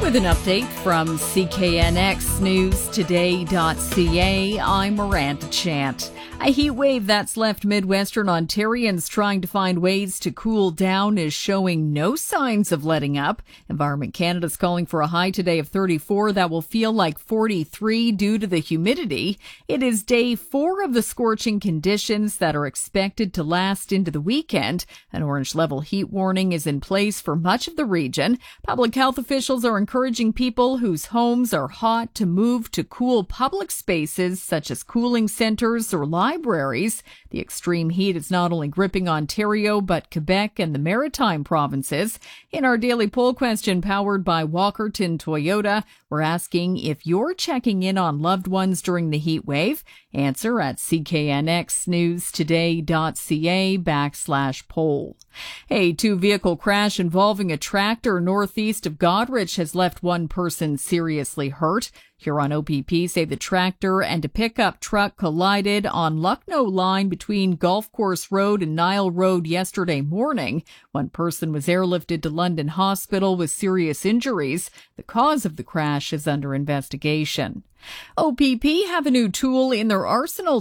With an update from CKNXNewsToday.ca, I'm Miranda Chant. A heat wave that's left Midwestern Ontarians trying to find ways to cool down is showing no signs of letting up. Environment Canada's calling for a high today of 34 that will feel like 43 due to the humidity. It is day 4 of the scorching conditions that are expected to last into the weekend. An orange level heat warning is in place for much of the region. Public health officials are encouraging people whose homes are hot to move to cool public spaces such as cooling centers or libraries. The extreme heat is not only gripping Ontario, but Quebec and the Maritime provinces. In our daily poll question powered by Walkerton Toyota, we're asking if you're checking in on loved ones during the heat wave. Answer at cknxnewstoday.ca/poll. A 2-vehicle crash involving a tractor northeast of Goderich has left one person seriously hurt. Huron OPP say the tractor and a pickup truck collided on Lucknow line between Golf Course Road and Nile Road yesterday morning. One person was airlifted to London Hospital with serious injuries. The cause of the crash is under investigation. OPP have a new tool in their arsenal